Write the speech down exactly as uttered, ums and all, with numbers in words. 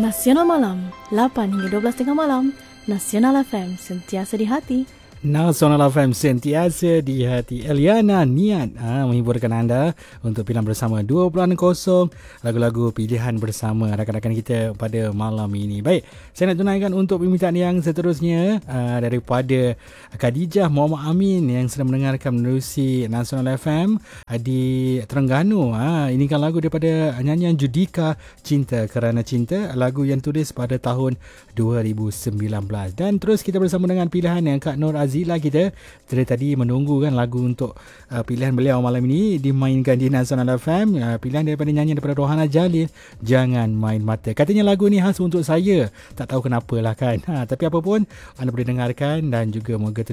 Nasional Malam, lapan hingga dua belas tengah malam. Nasional F M, sentiasa di hati. Nasional F M, sentiasa di hati. Eliana niat ha, menghiburkan anda untuk pilihan bersama dua bulan kosong, lagu-lagu pilihan bersama rakan-rakan kita pada malam ini. Baik, saya nak tunaikan untuk permintaan yang seterusnya uh, daripada Khadijah Muhammad Amin yang sedang mendengarkan menerusi Nasional F M uh, di Terengganu. Ha, ini kan lagu daripada nyanyian Judika, Cinta Kerana Cinta, lagu yang tulis pada tahun dua ribu sembilan belas. Dan terus kita bersama dengan pilihan yang Kak Nur Azila kita dari tadi menunggu kan lagu untuk uh, pilihan beliau malam ini dimainkan di Nasional F M. Uh, pilihan daripada nyanyian daripada Rohana Jalil, Jangan Main Mata. Katanya lagu ni khas untuk saya, tak tahu kenapa lah kan. Ha, tapi apa pun anda boleh dengarkan dan juga moga